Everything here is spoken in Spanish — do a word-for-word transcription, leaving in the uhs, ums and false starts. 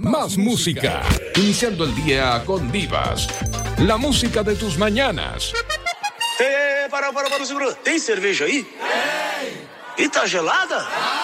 más música. Iniciando el día con Divas. La música de tus mañanas. É, para, para, para, segura. Tem cerveja aí? Tem. E tá gelada?